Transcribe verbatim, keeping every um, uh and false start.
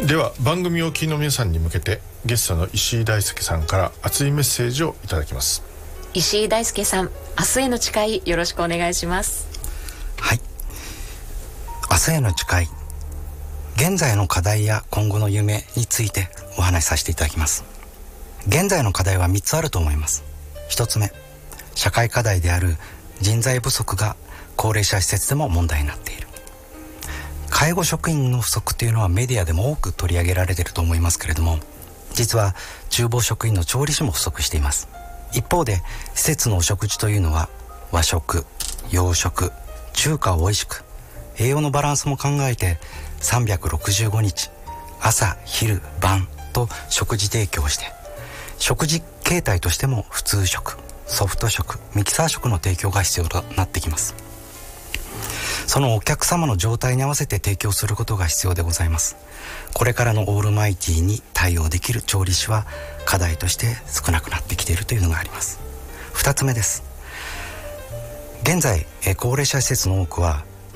では番組をお聞きの皆さんに向けてゲストの石井大輔さんから熱いメッセージをいただきます。 石井大輔さん、明日への誓いよろしくお願いします。 はい、明日への誓い、現在の課題や今後の夢についてお話しさせていただきます。現在の課題はみっつあると思います。ひとつめ、社会課題である人材不足が高齢者施設でも問題になっている。介護職員の不足というのはメディアでも多く取り上げられていると思いますけれども、実は厨房職員の調理師も不足しています。一方で施設のお食事というのは和食、洋食、中華を美味しく、栄養のバランスも考えてさんびゃくろくじゅうごにち朝昼晩と食事提供して、食事形態としても普通食、ソフト食、ミキサー食の提供が必要となってきます。そのお客様の状態に合わせて提供することが必要でございます。これからのオールマイティに対応できる調理師は課題として少なくなってきているというのがあります。ふたつめです。現在高齢者施設の多くは